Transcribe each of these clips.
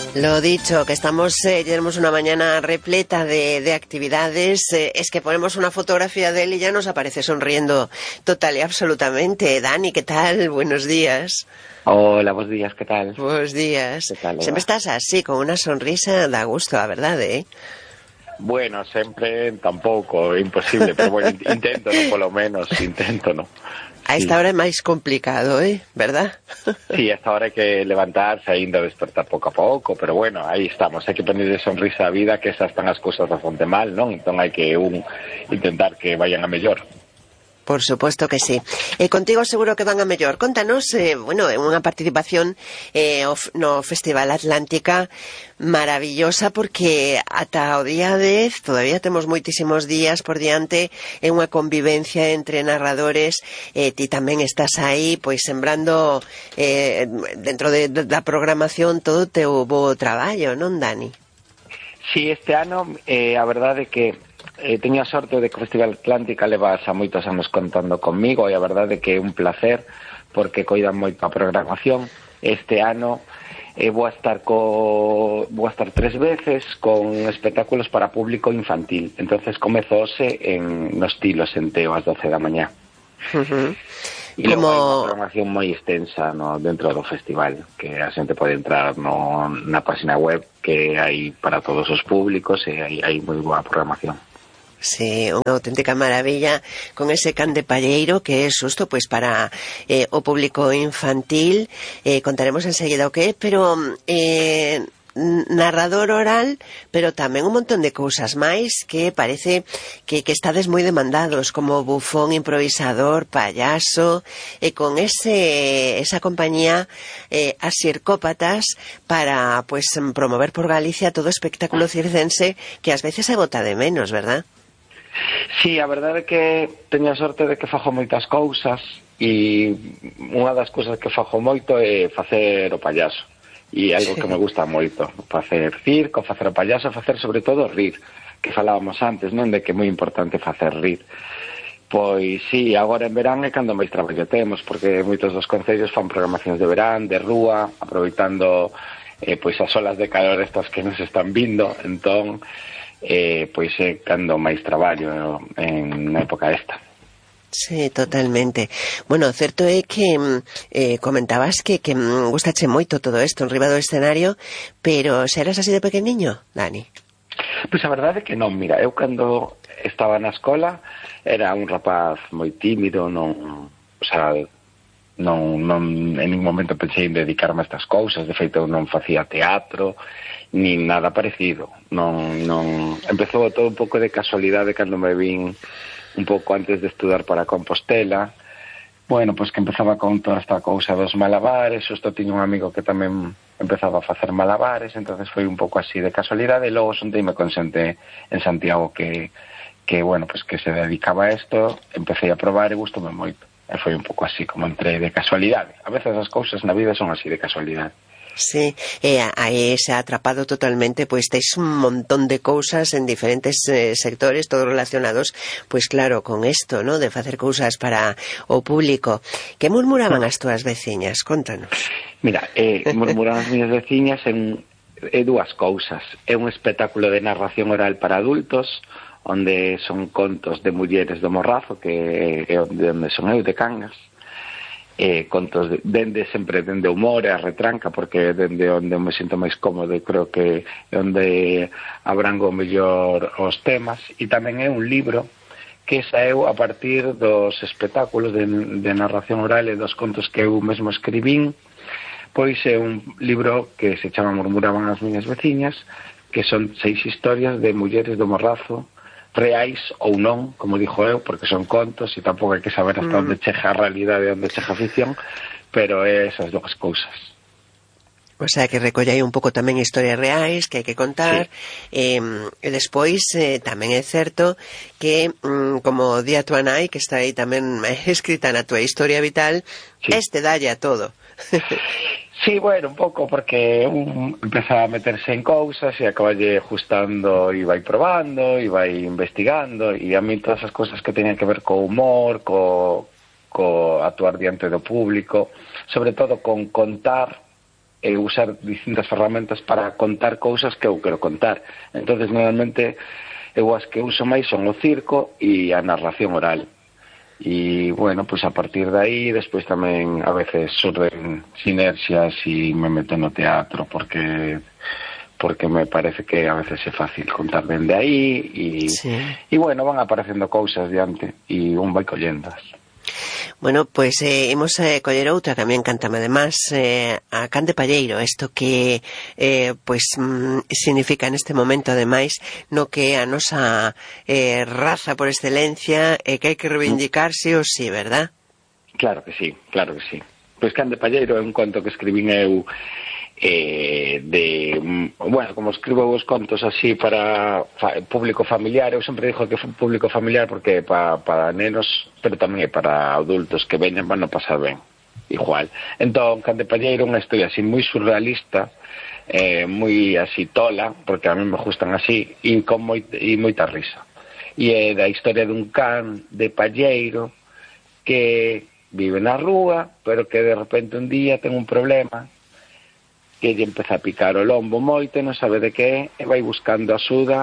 Lo dicho, que tenemos una mañana repleta de actividades. Es que ponemos una fotografía de él y ya nos aparece sonriendo total y absolutamente. Dani, ¿qué tal? Buenos días. Hola, buenos días, ¿qué tal? Buenos días. ¿Qué tal, Eva? Siempre estás así, con una sonrisa, da gusto, la verdad, ¿eh? Bueno, sempre tampouco, é imposible, pero bueno, intento, no, polo menos, intento, no. A esta hora é máis complicado, verdad? Sí, a esta hora hai que levantarse, ainda despertar pouco a pouco, pero bueno, aí estamos, hai que ponerle sonrisa á vida, que esas están as cousas bastante mal, non? Entón hai que intentar que vayan a mellor. Por supuesto que sí. Contigo seguro que van a mellor. Contanos, unha participación no Festival Atlántica maravillosa, porque ata o día 10 todavía temos moitísimos días por diante en unha convivencia entre narradores. Ti tamén estás aí, pois sembrando dentro da programación todo o teu bo traballo, non, Dani? Sí, este ano, a verdade é que teño a sorte de que o Festival Atlántica leva xa moitos anos contando conmigo, e a verdade é que é un placer porque coidan moito a programación. Este ano vou a estar 3 veces con espectáculos para público infantil. Entonces comezo hoxe no estilo Senteo ás 12 da mañá. E logo hai unha programación moi extensa dentro do festival, que a xente pode entrar na página web, que hai para todos os públicos, e hai moi boa programación. Sí, unha auténtica maravilla, con ese can de palleiro que é xusto pois para o público infantil. Contaremos enseguida o que é, pero narrador oral, pero tamén un montón de cousas máis que parece que estades moi demandados, como bufón, improvisador, payaso, con esa compañía As Circópatas, para pois promover por Galicia todo o espectáculo circense que ás veces se bota de menos, verdad? Sí, a verdade é que teño a sorte de que fago moitas cousas, e unha das cousas que fago moito é facer o payaso, e algo que me gusta moito, facer circo, facer o payaso, facer sobre todo rir, que falábamos antes, non, de que é moi importante facer rir. Pois sí, agora en verán é cando máis traballo temos, porque moitos dos concellos fan programacións de verán, de rúa, aproveitando pois as olas de calor estas que nos están vindo. Entón pois é cando máis traballo na época esta. Sí, totalmente. Bueno, certo é que comentabas que gustache moito todo isto en riba do escenario, pero xa eras así de pequeniño, Dani? Pois a verdade é que non, mira, eu cando estaba na escola era un rapaz moi tímido, non en ningún momento pensei en dedicarme a estas cousas. De feito, non facía teatro nin nada parecido. Non empezou todo un pouco de casualidade cando me vin un pouco antes de estudar para Compostela. Bueno, pois que empezaba con toda esta cousa dos malabares. Xusto tiño un amigo que tamén empezaba a facer malabares, entonces foi un pouco así de casualidade. E logo xunteime con xente en Santiago que bueno, pois que se dedicaba a isto. Empecé a probar e gustoume moito. E foi un pouco así como entré de casualidade. A veces as cousas na vida son así de casualidade. Sí, aí se ha atrapado totalmente, pois tes un montón de cousas en diferentes sectores, todos relacionados, pois claro, con isto, ¿no?, de facer cousas para o público. Que murmuraban as túas veciñas? Contanos. Mira, murmuraban as miñas veciñas en dúas cousas. É un espectáculo de narración oral para adultos, onde son contos de mulleres do Morrazo, que é onde son eu, de Cangas. Contos dende o humor e a retranca, porque dende onde me sinto máis cómodo, creo que é onde abrango mellor os temas. E tamén é un libro que saeu a partir dos espectáculos de narración oral e dos contos que eu mesmo escribín. Pois é un libro que se chama Murmuraban as miñas veciñas, que son 6 historias de mulleres do Morrazo, reais ou non, como dixo eu, porque son contos e tampouco hai que saber hasta onde chega a realidade e onde chega a ficción, pero é esas dúas cousas. O sea, que recollei un pouco tamén historias reais que hai que contar, sí. E despois tamén é certo que, como di a tua nai, que está aí tamén escrita na tua historia vital, sí. Dalle a todo. Sí, bueno, un pouco, porque empeza a meterse en cousas e acaballe ajustando e vai probando e vai investigando, e a mí todas as cousas que teñen que ver co humor, co actuar diante do público, sobre todo con contar usar distintas ferramentas para contar cousas que eu quero contar. Entonces normalmente eu as que uso máis son o circo e a narración oral. E, bueno, pues a partir de aí, despois tamén a veces surden sinerxias e me meto no teatro, porque me parece que a veces é fácil contar dende aí e bueno, van aparecendo cousas diante e un vai collendas. Bueno, pois imos coller outra que a mí encantame además, a can de palleiro, isto que significa neste momento ademais no que a nosa raza por excelencia que hai que reivindicarse o sí, verdad? Claro que sí. Pois can de palleiro é un conto que escribín eu bueno, como escribo os contos así para público familiar, eu sempre digo que é público familiar porque para nenos, pero tamén é para adultos que veñen van a pasar ben igual. Entón, Can de Palleiro é unha historia así moi surrealista, moi así tola, porque a mí me gustan así, e con moita risa. E é da historia dun can de palleiro que vive na rúa, pero que de repente un día ten un problema que lle empeza a picar o lombo moito, non sabe de que, e vai buscando axuda,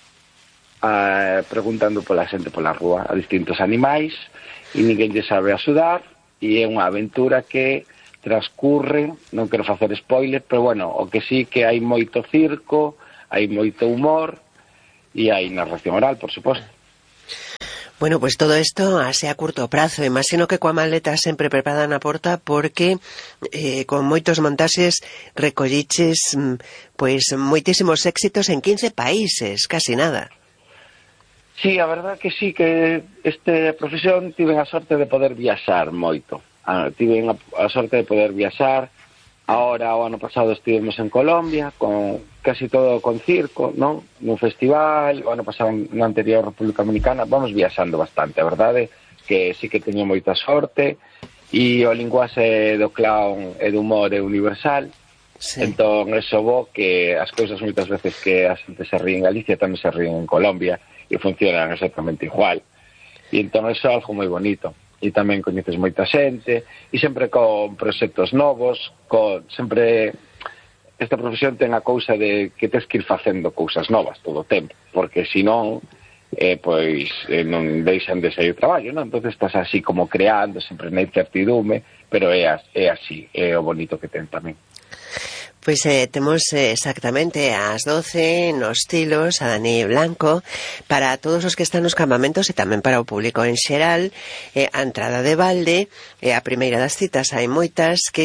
preguntando pola xente pola rúa, a distintos animais, e ninguén lle sabe axudar, e é unha aventura que transcurre, non quero facer spoiler, pero bueno, o que sí que hai moito circo, hai moito humor, e hai narración oral, por suposto. Bueno, pues todo isto así a curto prazo. Imagino que coa maleta sempre preparada na porta porque con moitos montaxes recolliches pois moitísimos éxitos en 15 países, casi nada. Sí, a verdad que sí, que esta profesión tiven a sorte de poder viaxar moito. Tiven a sorte de poder viaxar. Ahora, o ano pasado estivemos en Colombia, con casi todo con circo, non? Nun festival, o ano pasado no anterior República Dominicana, vamos viaxando bastante, a verdade que sí que teño moita sorte, e o linguaxe do clown e do humor é universal, entón eso bo que as cousas moitas veces que a xente se ríe en Galicia tamén se ríen en Colombia e funcionan exactamente igual, e entón eso é algo moi bonito. E tamén coñeces moita xente, e sempre con proxectos novos, sempre esta profesión ten a cousa de que tens que ir facendo cousas novas todo o tempo, porque senón, non deixan de sair traballo, non? Entón estás así como creando, sempre na incertidume, pero é así, é o bonito que ten tamén. Pois temos exactamente ás 12 nos Tilos, a Dani Blanco, para todos os que están nos campamentos e tamén para o público en xeral, a entrada de balde, a primeira das citas, hai moitas que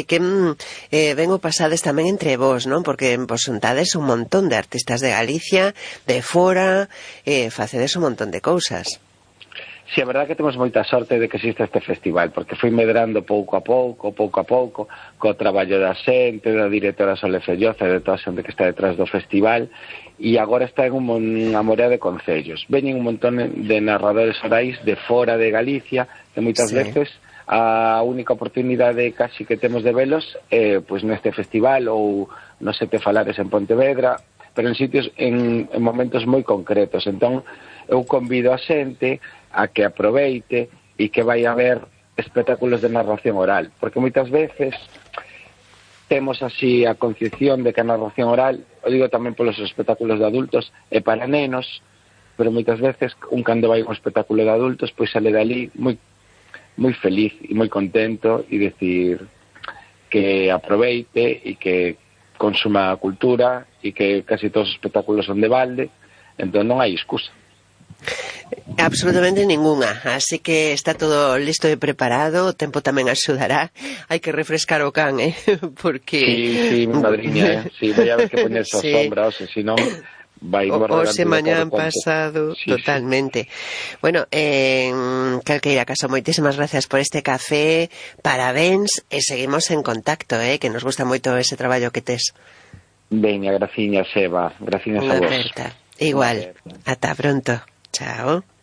ven o pasades tamén entre vos, non? Porque vos juntades un montón de artistas de Galicia, de fora, facedes un montón de cousas. Sí, a verdade que temos moita sorte de que existe este festival, porque foi medrando pouco a pouco, co traballo da xente, da directora Sole Felloza e de toda a xente que está detrás do festival, e agora está en unha morea de concellos. Veñen un montón de narradores orais de fora de Galicia, que moitas veces a única oportunidade casi que temos de velos pois neste festival ou nos Sete Falares en Pontevedra, pero en sitios, en momentos moi concretos. Entón, eu convido a xente a que aproveite e que vai a ver espectáculos de narración oral, porque moitas veces temos así a concepción de que a narración oral, o digo tamén polos espectáculos de adultos, é para nenos, pero moitas veces un cando vai a un espectáculo de adultos pois sale dali moi feliz e moi contento e decir que aproveite e que consuma a cultura e que casi todos os espectáculos son de balde, entón non hai excusa. Absolutamente ninguna, así que está todo listo e preparado, o tempo tamén axudará, hai que refrescar o can, porque... Sí, mi madriña, sí, vai haber que ponerse a sombra, o sea, si non... O se mañán pasado, sí, totalmente. Sí. Bueno, calqueira caso, moitísimas gracias por este café, parabéns, e seguimos en contacto, que nos gusta moito ese traballo que tes. Veña, graciñas, Eva, graciñas a vos. Igual, ata pronto. Chao.